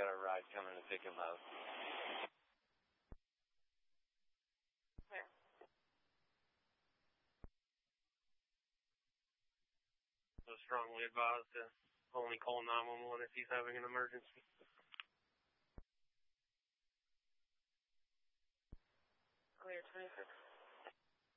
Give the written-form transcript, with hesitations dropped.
got a ride coming to pick him up. Where? So strongly advised to only call 911 if he's having an emergency. Clear 26.